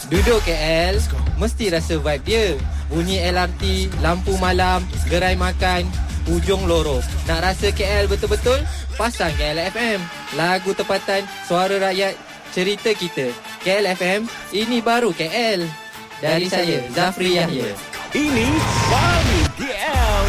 Duduk KL, mesti rasa vibe dia. Bunyi LRT, lampu malam, gerai makan, ujung lorong. Nak rasa KL betul-betul? Pasang KL FM. Lagu tempatan, suara rakyat, cerita kita. KL FM, ini baru KL. Dari saya, Zafri Yahya. Ini baru KL.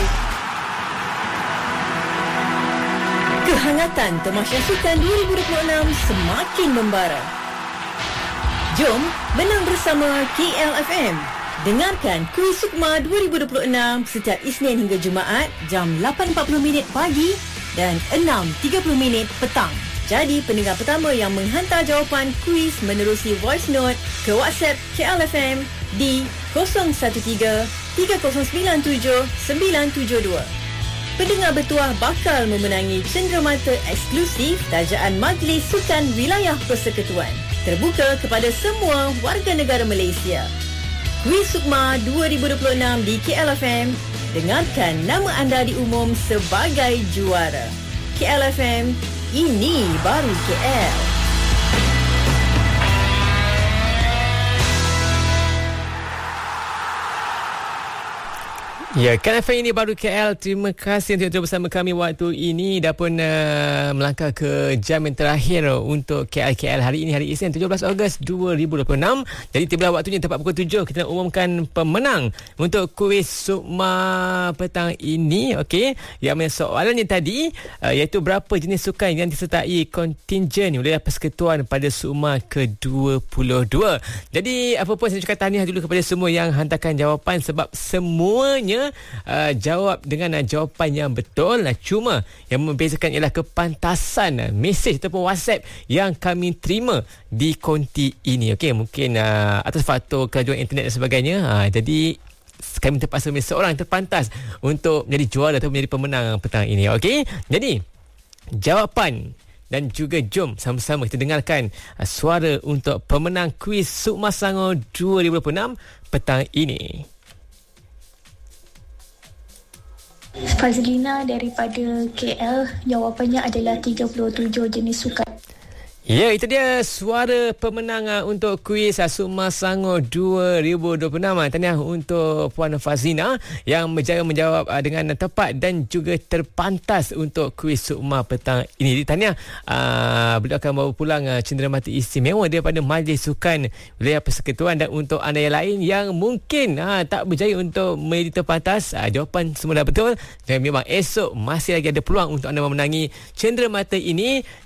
Kehangatan Tamasya Sukan 2026 semakin membara. Jom menang bersama KLFM. Dengarkan Kuis Sukma 2026 setiap Isnin hingga Jumaat jam 8.40 pagi dan 6.30 petang. Jadi pendengar pertama yang menghantar jawapan kuis menerusi voice note ke WhatsApp KLFM di 013-3097-972. Pendengar bertuah bakal memenangi cenderamata eksklusif Tajaan Majlis Sukan Wilayah Persekutuan. Terbuka kepada semua warga negara Malaysia. Kuis Sukma 2026 di KLFM. Dengarkan nama anda diumum sebagai juara. KLFM, ini baru KL. Ya, KLFM ini baru KL. Terima kasih untuk bersama kami waktu ini. Dah pun melangkah ke jam yang terakhir untuk KL hari ini, hari Isnin 17 Ogos 2026. Jadi tibalah waktunya tepat pukul 7 kita nak umumkan pemenang untuk kuis Sukma petang ini. Okey, yang soalannya tadi iaitu berapa jenis sukan yang disertai kontingen wilayah persekutuan pada Sukma ke-22. Jadi apa pun saya ucapkan tahniah dulu kepada semua yang hantarkan jawapan, sebab semuanya jawab dengan jawapan yang betul. Cuma yang membezakan ialah kepantasan mesej ataupun WhatsApp yang kami terima di konti ini. Okey, mungkin atas faktor kelajuan internet dan sebagainya, jadi kami terpaksa memilih seorang yang terpantas untuk menjadi juara atau menjadi pemenang petang ini. Okey, jadi jawapan dan juga jom sama-sama kita dengarkan suara untuk pemenang kuis Sukma Selangor 2026 petang ini. Fazlina daripada KL, jawapannya adalah 37 jenis sukan. Ya, itu dia suara pemenang untuk kuis Sukma Selangor 2026. Tahniah untuk Puan Fazlina yang berjaya menjawab dengan tepat dan juga terpantas untuk kuis Sukma petang ini. Tahniah, beliau akan bawa pulang cenderamata istimewa daripada Majlis Sukan Wilayah Persekutuan. Dan untuk anda yang lain yang mungkin tak berjaya untuk menjadi terpantas, jawapan semua dah betul, dan memang esok masih lagi ada peluang untuk anda memenangi cenderamata ini.